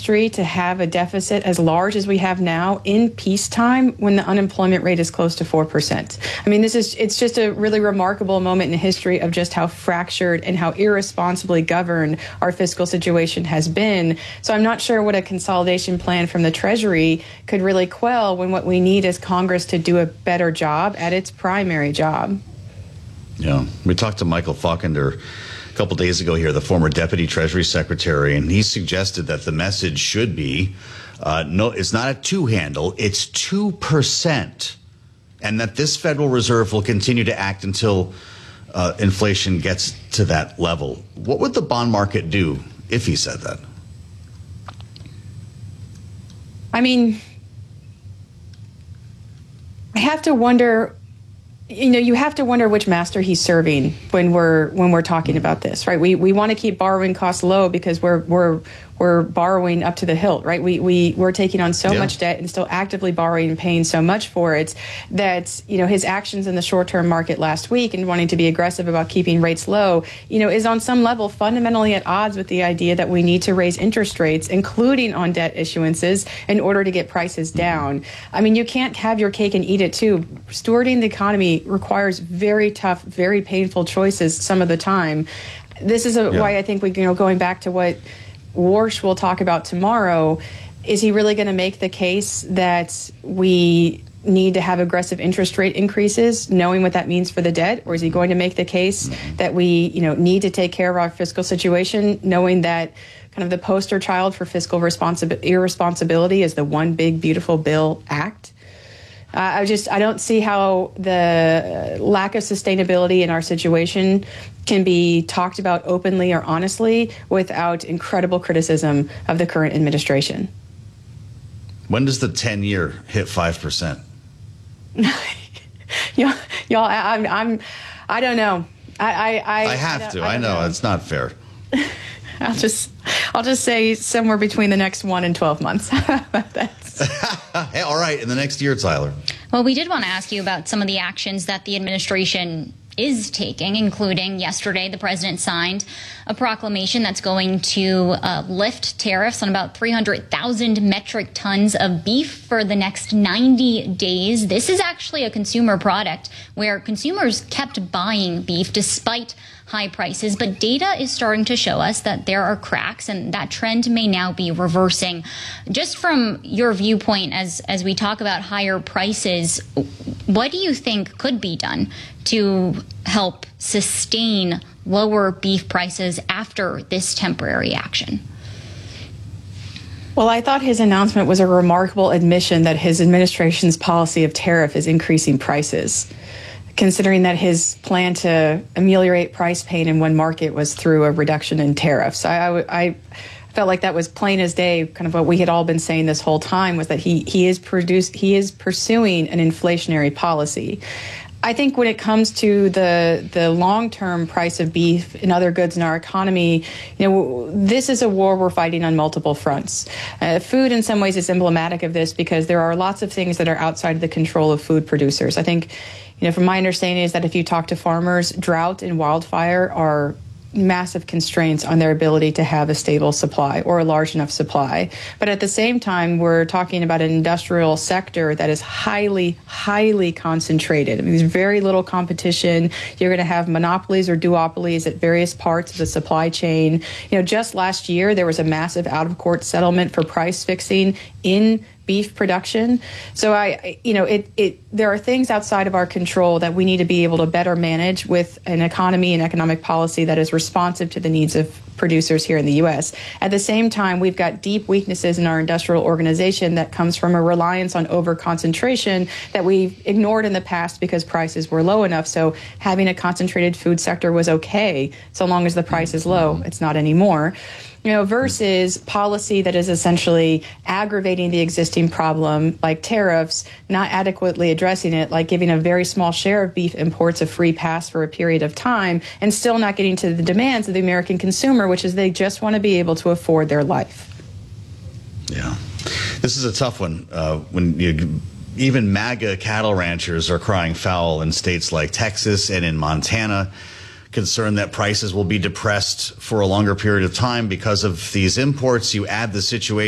history to have a deficit as large as we have now in peacetime when the unemployment rate is close to 4%. I mean, it's just a really remarkable moment in history of just how fractured and how irresponsibly governed our fiscal situation has been. So I'm not sure what a consolidation plan from the Treasury could really quell when what we need is Congress to do a better job at its primary job. Yeah, we talked to Michael Faulkner a couple days ago here, the former Deputy Treasury Secretary, and he suggested that the message should be, no, it's not a two-handle, it's 2%, and that this Federal Reserve will continue to act until inflation gets to that level. What would the bond market do if he said that? I mean, I have to wonder. You have to wonder which master he's serving when we're talking about this, right? We want to keep borrowing costs low because we're borrowing up to the hilt, right? We're taking on so much debt and still actively borrowing and paying so much for it that, his actions in the short-term market last week and wanting to be aggressive about keeping rates low, is on some level fundamentally at odds with the idea that we need to raise interest rates, including on debt issuances, in order to get prices down. I mean, you can't have your cake and eat it too. Stewarding the economy requires very tough, very painful choices some of the time. This is why I think going back to what Warsh will talk about tomorrow, is he really going to make the case that we need to have aggressive interest rate increases, knowing what that means for the debt? Or is he going to make the case that we, need to take care of our fiscal situation, knowing that kind of the poster child for fiscal irresponsibility is the One Big Beautiful Bill Act? I don't see how the lack of sustainability in our situation can be talked about openly or honestly without incredible criticism of the current administration. When does the 10-year hit 5%? Y'all, I don't know. I know it's not fair. I'll just say somewhere between the next 1 and 12 months. Hey, all right, in the next year, Tyler. Well, we did want to ask you about some of the actions that the administration is taking, including yesterday the president signed a proclamation that's going to lift tariffs on about 300,000 metric tons of beef for the next 90 days. This is actually a consumer product where consumers kept buying beef despite high prices, but data is starting to show us that there are cracks and that trend may now be reversing. Just from your viewpoint, as we talk about higher prices, what do you think could be done to help sustain lower beef prices after this temporary action? Well, I thought his announcement was a remarkable admission that his administration's policy of tariff is increasing prices, considering that his plan to ameliorate price pain in one market was through a reduction in tariffs. I felt like that was plain as day. Kind of what we had all been saying this whole time was that he is pursuing an inflationary policy. I think when it comes to the long-term price of beef and other goods in our economy, this is a war we're fighting on multiple fronts. Food, in some ways, is emblematic of this because there are lots of things that are outside of the control of food producers. I think, from my understanding is that if you talk to farmers, drought and wildfire are massive constraints on their ability to have a stable supply or a large enough supply. But at the same time, we're talking about an industrial sector that is highly, highly concentrated. I mean, there's very little competition. You're going to have monopolies or duopolies at various parts of the supply chain. Just last year, there was a massive out-of-court settlement for price fixing in beef production. So there are things outside of our control that we need to be able to better manage with an economy and economic policy that is responsive to the needs of producers here in the U.S. At the same time, we've got deep weaknesses in our industrial organization that comes from a reliance on over-concentration that we've ignored in the past because prices were low enough. So having a concentrated food sector was okay so long as the price is low. It's not anymore. Versus policy that is essentially aggravating the existing problem, like tariffs, not adequately addressing it, like giving a very small share of beef imports a free pass for a period of time, and still not getting to the demands of the American consumer, which is they just want to be able to afford their life. Yeah. This is a tough one. Even MAGA cattle ranchers are crying foul in states like Texas and in Montana, concerned that prices will be depressed for a longer period of time because of these imports. You add the situation